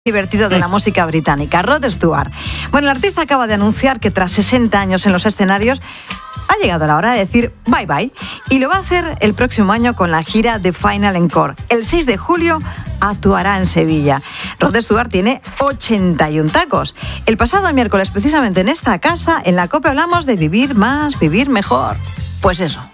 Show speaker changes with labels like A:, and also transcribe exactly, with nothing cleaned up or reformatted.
A: divertido de la música británica, Rod Stewart. Bueno, el artista acaba de anunciar que tras sesenta años en los escenarios ha llegado la hora de decir bye bye y lo va a hacer el próximo año con la gira The Final Encore. El seis de julio actuará en Sevilla. Rod Stewart tiene ochenta y un tacos. El pasado miércoles, precisamente en esta casa, en la COPE hablamos de vivir más, vivir mejor. Pues eso.